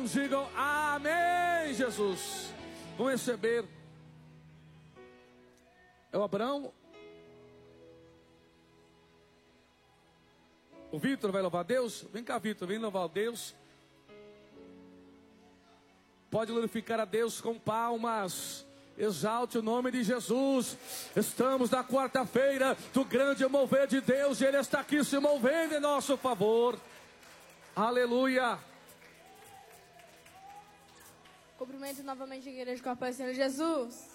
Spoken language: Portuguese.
Digam amém, Jesus. Vamos receber. É o Abraão. O Vitor vai louvar a Deus? Vem cá, Vitor, vem louvar a Deus. Pode glorificar a Deus com palmas. Exalte o nome de Jesus. Estamos na quarta-feira do grande mover de Deus. E Ele está aqui se movendo em nosso favor. Aleluia. Cumprimento novamente a igreja com a paz do Senhor Jesus.